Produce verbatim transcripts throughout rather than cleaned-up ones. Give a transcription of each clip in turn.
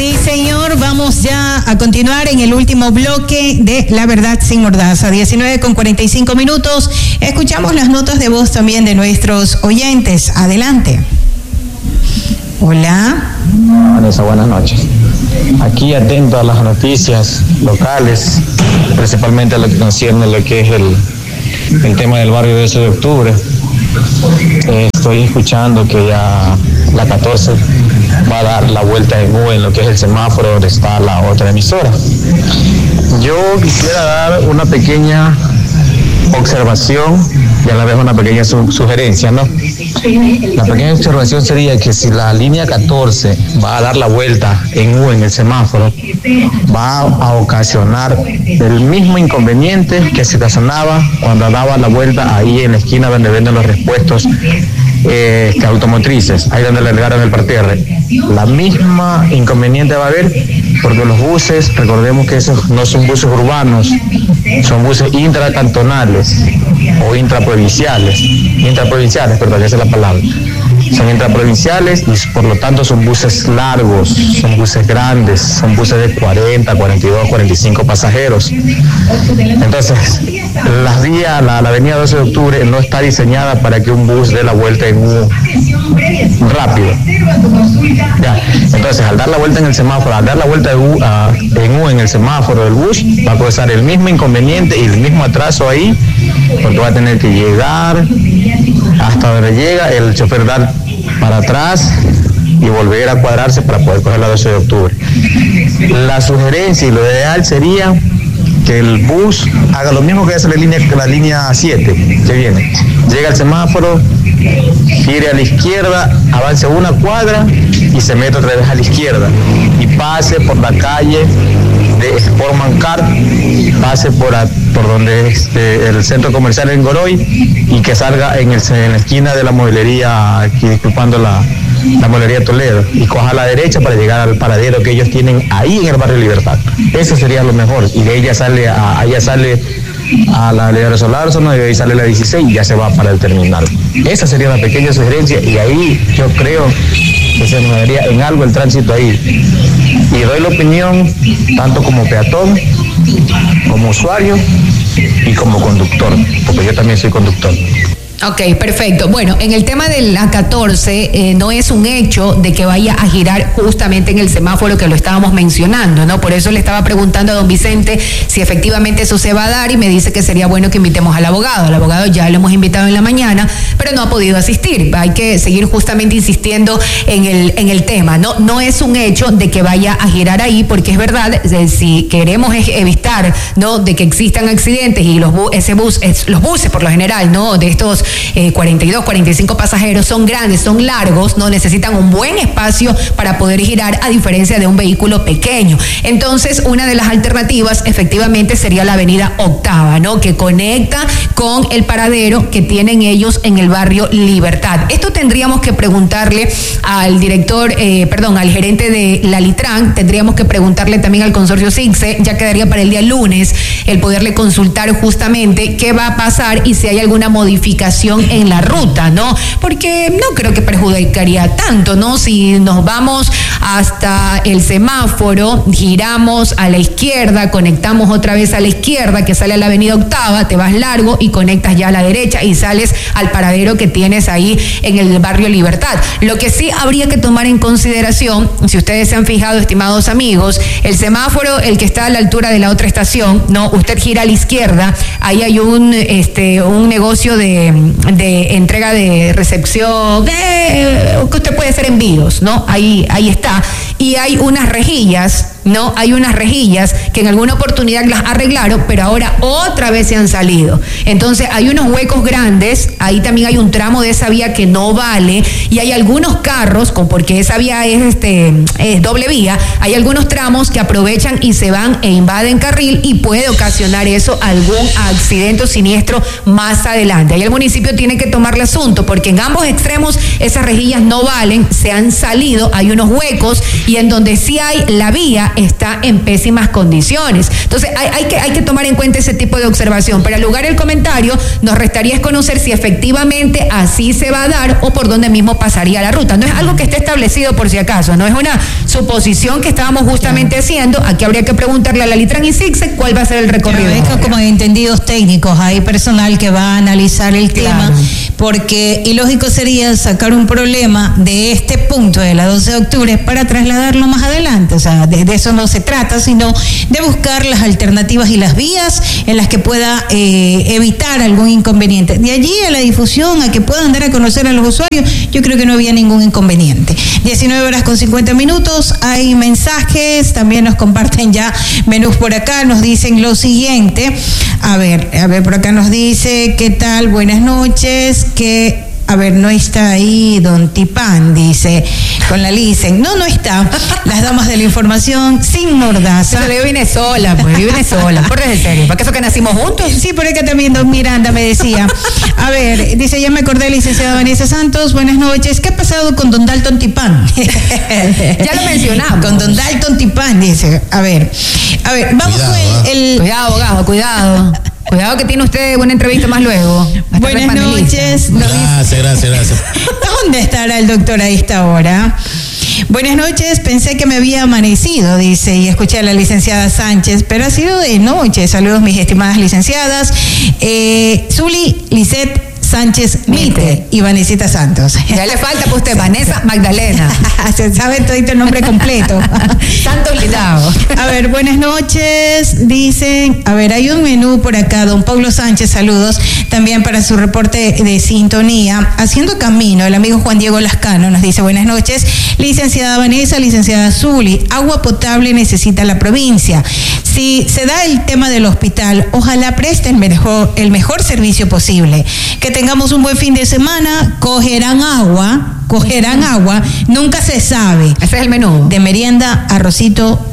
Sí, señor, vamos ya a continuar en el último bloque de La Verdad Sin Mordaza, diecinueve con cuarenta y cinco minutos. Escuchamos las notas de voz también de nuestros oyentes. Adelante. Hola. Vanessa, buenas noches. Aquí atento a las noticias locales, principalmente a lo que concierne lo que es el, el tema del barrio doce de octubre. Eh, estoy escuchando que ya la catorce va a dar la vuelta en U en lo que es el semáforo donde está la otra emisora. Yo quisiera dar una pequeña observación y a la vez una pequeña su- sugerencia, ¿no? La pequeña observación sería que si la línea catorce va a dar la vuelta en U en el semáforo, va a ocasionar el mismo inconveniente que se ocasionaba cuando daba la vuelta ahí en la esquina donde venden los repuestos eh, automotrices, ahí donde le largaron el parterre. La misma inconveniente va a haber porque los buses, recordemos que esos no son buses urbanos, son buses intracantonales o intraprovinciales, intraprovinciales, perdón, esa es la palabra. Son intraprovinciales y por lo tanto son buses largos, son buses grandes, son buses de cuarenta, cuarenta y dos, cuarenta y cinco pasajeros. Entonces, las vías, la, la avenida doce de octubre no está diseñada para que un bus dé la vuelta en U rápido. Ya. Entonces, al dar la vuelta en el semáforo, al dar la vuelta de U, uh, en U en el semáforo del bus, va a causar el mismo inconveniente y el mismo atraso ahí, porque va a tener que llegar hasta donde llega, el chofer dar para atrás y volver a cuadrarse para poder coger la doce de octubre. La sugerencia y lo ideal sería que el bus haga lo mismo que hace la línea, la línea siete que viene. Llega al semáforo, gire a la izquierda, avance una cuadra y se mete otra vez a la izquierda y pase por la calle de Sportman Car, pase por, a, por donde es este, el centro comercial en Goroy y que salga en, el, en la esquina de la mueblería, aquí disculpando la, la mueblería Toledo, y coja a la derecha para llegar al paradero que ellos tienen ahí en el barrio Libertad. Eso sería lo mejor, y de ahí ya sale a, allá sale a la Leonardo Solórzano y de ahí sale la dieciséis y ya se va para el terminal. Esa sería una pequeña sugerencia y ahí yo creo que se mejoraría en algo el tránsito ahí. Y doy la opinión tanto como peatón, como usuario y como conductor, porque yo también soy conductor. Ok, perfecto. Bueno, en el tema de la catorce, eh, no es un hecho de que vaya a girar justamente en el semáforo que lo estábamos mencionando, ¿no? Por eso le estaba preguntando a don Vicente si efectivamente eso se va a dar y me dice que sería bueno que invitemos al abogado. Al abogado ya lo hemos invitado en la mañana, pero no ha podido asistir. Hay que seguir justamente insistiendo en el, en el tema, ¿no? No es un hecho de que vaya a girar ahí, porque es verdad, eh, si queremos evitar, ¿no?, de que existan accidentes y los bu ese bus, es, los buses por lo general, ¿no?, de estos Eh, cuarenta y dos, cuarenta y cinco pasajeros son grandes, son largos, no necesitan un buen espacio para poder girar, a diferencia de un vehículo pequeño. Entonces, una de las alternativas efectivamente sería la avenida Octava, ¿no?, que conecta con el paradero que tienen ellos en el barrio Libertad. Esto tendríamos que preguntarle al director, eh, perdón, al gerente de la Litran, tendríamos que preguntarle también al consorcio SIGSE, ya quedaría para el día lunes el poderle consultar justamente qué va a pasar y si hay alguna modificación en la ruta, ¿no? Porque no creo que perjudicaría tanto, ¿no? Si nos vamos hasta el semáforo, giramos a la izquierda, conectamos otra vez a la izquierda, que sale a la avenida Octava, te vas largo y conectas ya a la derecha y sales al paradero que tienes ahí en el barrio Libertad. Lo que sí habría que tomar en consideración, si ustedes se han fijado, estimados amigos, el semáforo, el que está a la altura de la otra estación, ¿no? Usted gira a la izquierda, ahí hay un, este, un negocio de de entrega de recepción, de, que usted puede hacer envíos, ¿no? Ahí, ahí está. Y hay unas rejillas, ¿no? Hay unas rejillas que en alguna oportunidad las arreglaron, pero ahora otra vez se han salido. Entonces hay unos huecos grandes, ahí también hay un tramo de esa vía que no vale, y hay algunos carros, porque esa vía es, este, es doble vía, hay algunos tramos que aprovechan y se van e invaden carril y puede ocasionar eso algún accidente o siniestro más adelante. Ahí el municipio tiene que tomar el asunto, porque en ambos extremos esas rejillas no valen, se han salido, hay unos huecos, y en donde sí hay la vía ya está en pésimas condiciones. Entonces hay, hay, que, hay que tomar en cuenta ese tipo de observación. Para lugar el comentario, nos restaría es conocer si efectivamente así se va a dar o por dónde mismo pasaría la ruta. No es algo que esté establecido por si acaso, no es una suposición que estábamos justamente haciendo. Aquí habría que preguntarle a la Litran y Sixec cuál va a ser el recorrido. Pero es que como entendidos técnicos, hay personal que va a analizar el tema, claro, porque ilógico sería sacar un problema de este punto de la doce de octubre para trasladarlo más adelante. O sea, de, de eso no se trata, sino de buscar las alternativas y las vías en las que pueda eh, evitar algún inconveniente. De allí a la difusión, a que puedan dar a conocer a los usuarios, yo creo que no había ningún inconveniente. diecinueve horas con cincuenta minutos, hay mensajes, también nos comparten ya menús por acá, nos dicen lo siguiente. A ver, a ver, por acá nos dice, ¿qué tal? Buenas noches, que... A ver, no está ahí Don Tipán, dice, con la licen. No, no está. Las damas de la información sin mordaza. Pero yo vine sola, pues, yo vine sola. Por en serio, ¿para qué eso que nacimos juntos? Sí, por acá también Don Miranda me decía. A ver, dice, ya me acordé, licenciada Vanessa Santos, buenas noches. ¿Qué ha pasado con Don Dalton Tipán? Ya lo mencionamos. Con Don Dalton Tipán, dice. A ver, a ver, vamos cuidado, con el, el... Cuidado, abogado, cuidado. Cuidado que tiene usted una entrevista más luego. Buenas noches. Gracias, gracias, gracias. ¿Dónde estará el doctor a esta hora? Buenas noches, pensé que me había amanecido, dice, y escuché a la licenciada Sánchez, pero ha sido de noche. Saludos, mis estimadas licenciadas. Eh, Zuli, Lisette Sánchez Mite y Vanesita Santos. Ya le falta pues usted, Vanessa Magdalena. Se sabe todo el nombre completo. Santos Lidao. A ver, buenas noches. Dicen, a ver, hay un menú por acá. Don Pablo Sánchez, saludos. También para su reporte de sintonía. Haciendo camino, el amigo Juan Diego Lascano nos dice, buenas noches. Licenciada Vanessa, licenciada Zuli, agua potable necesita la provincia. Si se da el tema del hospital, ojalá presten mejor, el mejor servicio posible. Que tengamos un buen fin de semana, cogerán agua, cogerán agua, nunca se sabe. Ese es el menú. De merienda, arrocito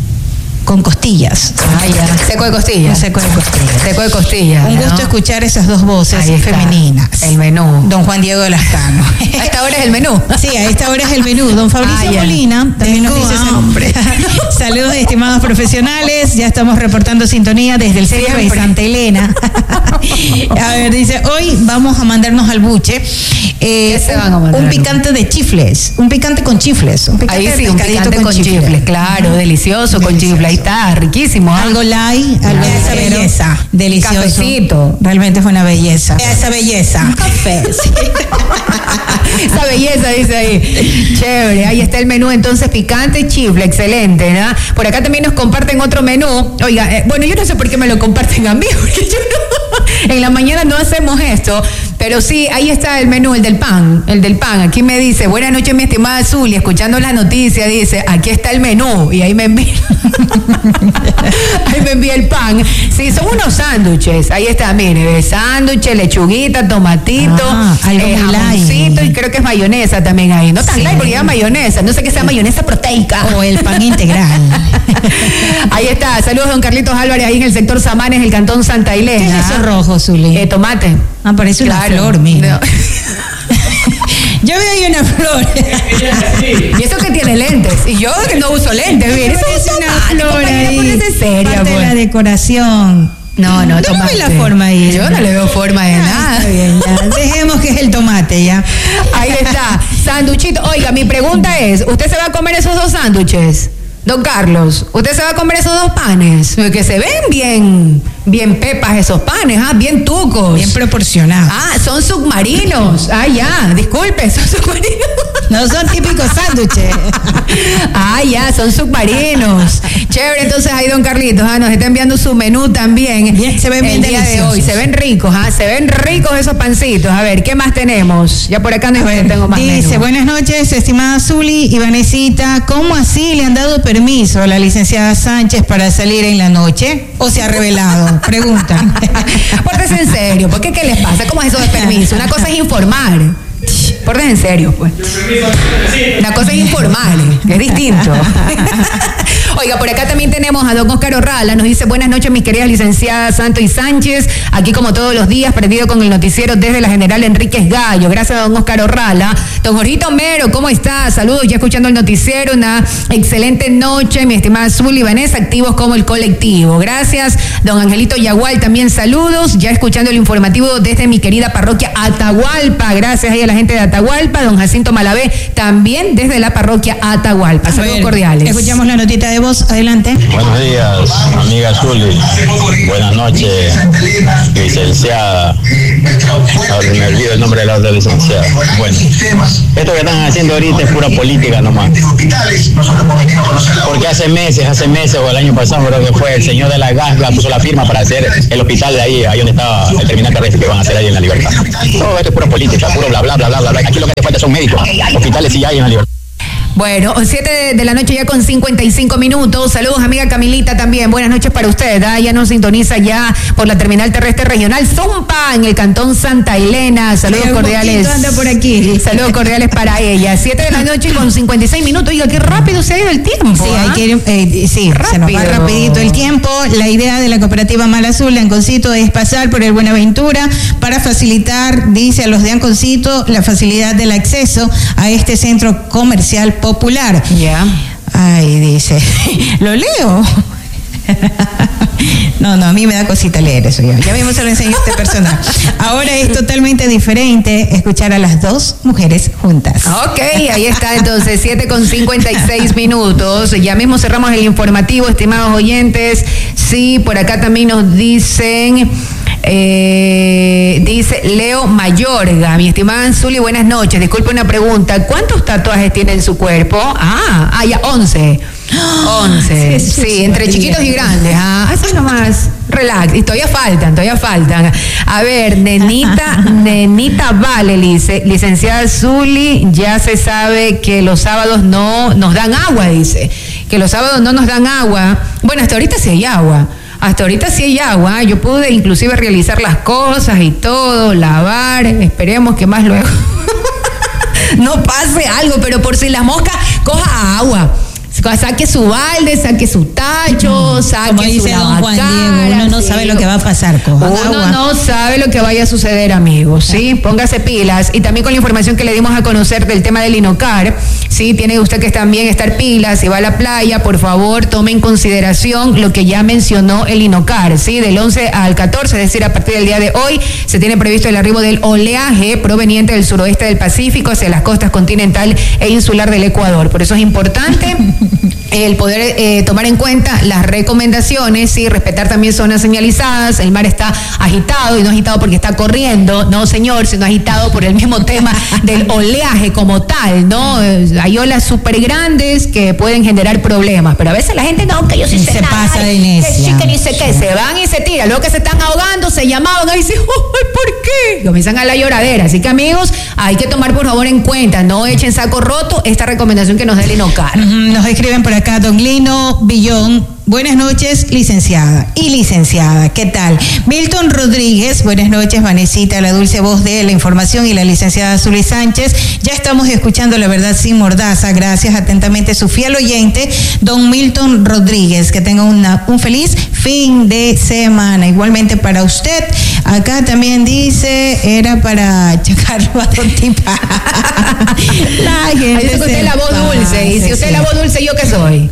con costillas. Ah, ya. Seco de costillas. Seco de costillas. Seco de costillas. Un gusto, ¿no?, escuchar esas dos voces femeninas. El menú. Don Juan Diego Lascano. A esta hora es el menú. Sí, a esta hora es el menú. Don Fabricio ah, Molina también Tengo nos dice hambre. Saludos, estimados profesionales. Ya estamos reportando sintonía desde el centro de Santa Elena. A ver, dice, hoy vamos a mandarnos al buche. Eh, ¿Qué se van a mandar? Un picante de chifles. Un picante con chifles. Un picante Ahí sí, de un picante con, con chifles. chifles. Claro, delicioso, delicioso con chifles. Ahí está, riquísimo. ¿eh? Algo light, algo de esa belleza. Delicioso. Cafecito. Realmente fue una belleza. Esa belleza. Un café. Sí. Esa belleza, dice ahí. Chévere. Ahí está el menú, entonces, picante y chifle. Excelente, ¿no? Por acá también nos comparten otro menú. Oiga, eh, bueno, yo no sé por qué me lo comparten a mí, porque yo no. En la mañana no hacemos esto, pero sí, ahí está el menú, el del pan, el del pan. Aquí me dice, buenas noches, mi estimada Zuli, escuchando la noticia, dice, aquí está el menú, y ahí me envía, ahí me envía el pan. Sí, son unos sándwiches, ahí está, mire, sándwiches, lechuguita, tomatito, ah, eh, jamoncito, y creo que es mayonesa también ahí. No tan sí. light porque lleva mayonesa, no sé qué sea mayonesa proteica. O el pan integral. Ahí está, saludos don Carlitos Álvarez, ahí en el sector Samanes, el cantón Santa Elena. ¿Qué es eso rojo, Zuli? Eh, tomate. Ah, parece una claro. flor, mira. No. Yo veo ahí una flor. Y eso que tiene lentes. Y yo que no uso lentes, mire. Eso es una tomate, flor ahí. Seria, parte pues. de la decoración. No, no, no tomate. No ve la forma ahí. Yo no le veo forma de ah, nada. Está bien, ya. Dejemos que es el tomate, ya. Ahí está. Sanduchito. Oiga, mi pregunta es, ¿usted se va a comer esos dos sándwiches? Don Carlos, ¿usted se va a comer esos dos panes? Que se ven bien, bien pepas esos panes, ¿ah? Bien tucos. Bien proporcionados. Ah, son submarinos. Ah, ya, disculpe, son submarinos. No son típicos sándwiches. Ah, ya, son submarinos. Chévere, entonces ahí don Carlitos, ah, nos está enviando su menú también. Bien, se ven bien el día de hoy. Se ven ricos, ah, se ven ricos esos pancitos. A ver, ¿qué más tenemos? Ya por acá no ver, tengo más dice, menú. Buenas noches, estimada Zuli y Vanesita. ¿Cómo así le han dado permiso a la licenciada Sánchez para salir en la noche? ¿O se ha revelado? Preguntan. Pórtense en serio, ¿por qué qué les pasa? ¿Cómo es eso de permiso? Una cosa es informar. Pórtense en serio, pues. Una cosa es informal, es distinto. Oiga, por acá también tenemos a don Oscar Orrala, nos dice buenas noches mis queridas licenciadas Santos y Sánchez, aquí como todos los días, prendido con el noticiero desde la General Enríquez Gallo. Gracias a don Oscar Orrala. Don Jorgito Mero, ¿cómo está? Saludos, ya escuchando el noticiero, una excelente noche, mi estimada Zuli y Vanessa, activos como el colectivo. Gracias, don Angelito Yagual, también saludos, ya escuchando el informativo desde mi querida parroquia Atahualpa. Gracias ahí a la gente de Atahualpa. Don Jacinto Malavé, también desde la parroquia Atahualpa. Saludos cordiales. Escuchamos la notita de voz, adelante. Buenos días, amiga Zuli. Buenas noches, licenciada. Ahora me olvido el nombre de la otra licenciada. Bueno, esto que están haciendo ahorita es pura política nomás. Porque hace meses, hace meses o el año pasado creo que fue, el señor de la Gasga puso la firma para hacer el hospital de ahí, ahí donde estaba el terminal terrestre que van a hacer ahí en La Libertad. Todo esto es pura política, puro bla bla bla bla bla. Aquí lo que te falta son médicos, hospitales sí hay en La Libertad. Bueno, siete de la noche ya con cincuenta y cinco minutos. Saludos, amiga Camilita, también. Buenas noches para usted. ¿eh? Ya nos sintoniza ya por la terminal terrestre regional Zumpa, en el cantón Santa Elena. Saludos cordiales. Anda por aquí. Saludos cordiales para ella. siete de la noche con cincuenta y seis minutos. Oiga, qué rápido se ha ido el tiempo. Sí, ¿eh? hay que ir, eh, sí, se nos va rapidito el tiempo. La idea de la cooperativa Mal Azul de Anconcito es pasar por el Buenaventura para facilitar, dice a los de Anconcito, la facilidad del acceso a este centro comercial popular. Ya. Yeah. Ay, dice, ¿lo leo? No, no, a mí me da cosita leer eso ya. Ya mismo se lo enseñó este personaje. Ahora es totalmente diferente escuchar a las dos mujeres juntas. Ok, ahí está entonces, siete con cincuenta y seis minutos. Ya mismo cerramos el informativo, estimados oyentes. Sí, por acá también nos dicen... Eh, dice Leo Mayorga, mi estimada Zuli, buenas noches. Disculpe una pregunta, ¿cuántos tatuajes tiene en su cuerpo? Ah, ah ya, once. once, sí, sí, entre chiquitos y grandes. Ah, así nomás, relax. Y todavía faltan, todavía faltan. A ver, nenita, nenita Vale, dice, licenciada Zuli, ya se sabe que los sábados no nos dan agua, dice. Que los sábados no nos dan agua. Bueno, hasta ahorita sí hay agua. Hasta ahorita sí hay agua, yo pude inclusive realizar las cosas y todo, lavar, esperemos que más luego no pase algo, pero por si la mosca coja agua. Saque su balde, saque su tacho, saque Como dice su don Juan Diego, uno no sí. sabe lo que va a pasar. Uno agua. no sabe lo que vaya a suceder, amigos, ¿sí? Póngase pilas. Y también con la información que le dimos a conocer del tema del Inocar, ¿sí? Tiene usted que también estar pilas. Si va a la playa, por favor, tome en consideración lo que ya mencionó el Inocar, ¿sí? Del once al catorce, es decir, a partir del día de hoy, se tiene previsto el arribo del oleaje proveniente del suroeste del Pacífico hacia las costas continental e insular del Ecuador. Por eso es importante el poder eh, tomar en cuenta las recomendaciones, sí, respetar también zonas señalizadas. El mar está agitado y no agitado porque está corriendo, no señor, sino agitado por el mismo tema del oleaje como tal, ¿no? Hay olas súper grandes que pueden generar problemas, pero a veces la gente no, que yo sí sé se nadar, pasa de necia. que ni sé qué, se van y se tiran, luego que se están ahogando, se llamaban y dicen, ¿por qué? Comienzan a la lloradera, así que amigos, hay que tomar por favor en cuenta, no echen saco roto esta recomendación que nos da el Inocar. Nos escriben por acá, don Lino Villón. Buenas noches, licenciada y licenciada. ¿Qué tal? Milton Rodríguez, buenas noches, Vanesita, la dulce voz de la información y la licenciada Zuli Sánchez. Ya estamos escuchando La Verdad Sin Mordaza. Gracias, atentamente, su fiel oyente, don Milton Rodríguez. Que tenga una, un feliz fin de semana. Igualmente para usted. Acá también dice, era para checarlo a don Tipa. La gente ahí dice que usted es la voz dulce. Y si usted es la voz dulce, ¿yo qué soy?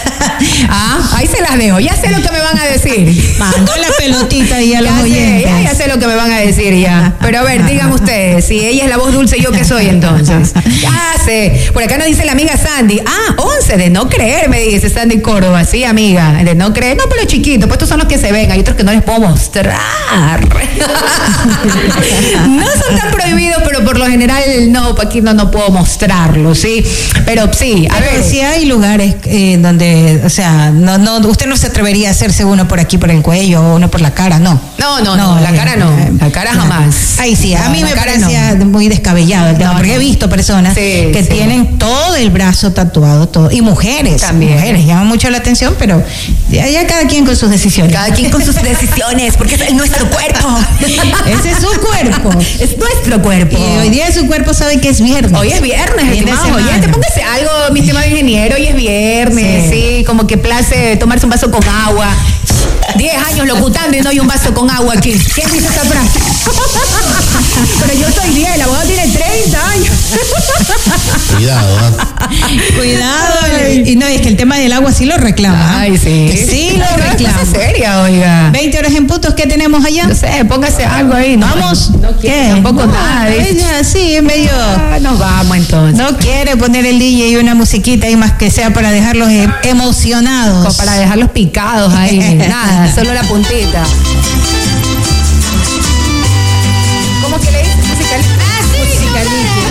Ah, ahí se las dejo. Ya sé lo que me van a decir. Mandó la pelotita y a los ya oyentes. Sé, ya, ya sé lo que me van a decir ya. Pero a ver, digan ustedes, si ella es la voz dulce, ¿yo qué soy entonces? Ya sé. Por acá nos dice la amiga Sandy. Ah, once, de no creer, me dice Sandy Córdoba. Sí, amiga, de no creer. No, pero chiquitos, pues estos son los que se ven. Hay otros que no les puedo mostrar. No son tan prohibidos, pero por lo general no, aquí no, no puedo mostrarlo, ¿sí? Pero sí, a pero ver. Si hay lugares eh, donde, o sea, no, no, usted no se atrevería a hacerse uno por aquí, por el cuello, o uno por la cara, no. No, no, no, no la cara no, la cara jamás. Ahí sí, a no, mí me parecía no. muy descabellado el tema, no, porque no. he visto personas sí, que sí. tienen todo el brazo tatuado, todo, y mujeres, también. Mujeres, llama mucho la atención, pero ya, ya cada quien con sus decisiones. Cada quien con sus decisiones, porque es nuestro cuerpo. Ese es su cuerpo. Es nuestro cuerpo. Y hoy día su cuerpo sabe que es viernes. Hoy es viernes, estimado oyente, póngase algo, mi estimado ingeniero, hoy es viernes, sí, sí como como que place tomarse un vaso con agua. Diez años locutando y no hay un vaso con agua aquí. ¿Quién dice esa frase? Pero yo soy diez, el abogado tiene treinta años. Cuidado, ¿eh? Cuidado. Y no, es que el tema del agua sí lo reclama. Ay, sí. Sí lo no, reclama. Es seria, oiga. veinte horas en puntos, ¿qué tenemos allá? No sé, póngase algo ahí. No, Vamos. No quiere ¿Qué? tampoco No, nada. ella sí, es medio... Ah, nos vamos entonces. No quiere poner el D J y una musiquita ahí más que sea para dejarlos e- emocionados. Como para dejarlos picados ahí. Nada, solo la puntita.